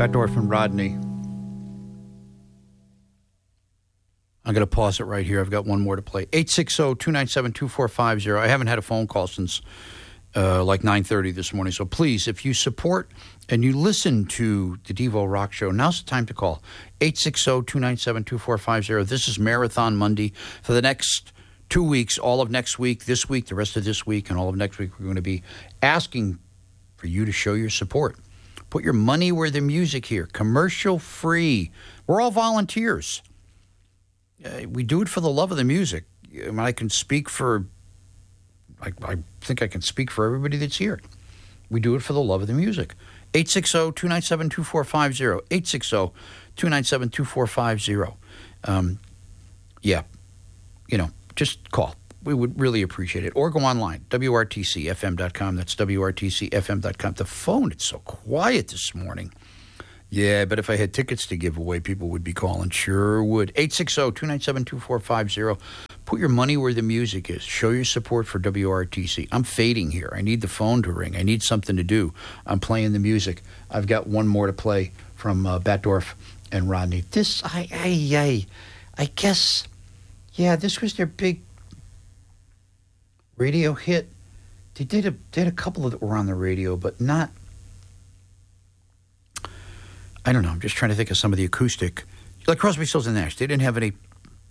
Batdorf and Rodney. I'm going to pause it right here. I've got one more to play. 860-297-2450. I haven't had a phone call since like 9:30 this morning. So please, if you support and you listen to the Devo Rock Show, now's the time to call. 860-297-2450. This is Marathon Monday. For the next 2 weeks, all of next week, this week, the rest of this week, and all of next week, we're going to be asking for you to show your support. Put your money where the music here. Commercial free. We're all volunteers. We do it for the love of the music. I can speak for, I think I can speak for everybody that's here. We do it for the love of the music. 860-297-2450. 860-297-2450. Yeah, just call. We would really appreciate it. Or go online, WRTCFM.com. That's WRTCFM.com. The phone, it's so quiet this morning. Yeah, but if I had tickets to give away, people would be calling. Sure would. 860-297-2450. Put your money where the music is. Show your support for WRTC. I'm fading here. I need the phone to ring. I need something to do. I'm playing the music. I've got one more to play from Batdorf and Rodney. This, I guess, yeah, this was their big radio hit. They did a couple that were on the radio, but not. I don't know. I'm just trying to think of some of the acoustic, like Crosby, Stills and Nash. They didn't have any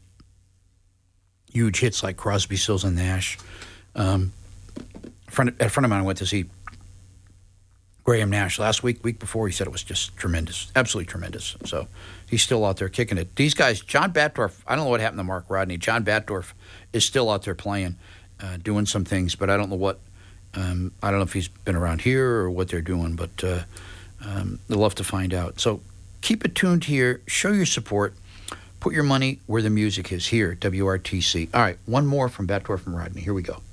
huge hits like Crosby, Stills and Nash. A friend of mine went to see Graham Nash last week before. He said it was just tremendous, absolutely tremendous. So he's still out there kicking it. These guys, John Batdorf. I don't know what happened to Mark Rodney. John Batdorf is still out there playing. Doing some things, but I don't know what. I don't know if he's been around here or what they're doing, but I'd love to find out. So keep it tuned here. Show your support. Put your money where the music is here, WRTC. All right, one more from Batdorf and Rodney. Here we go.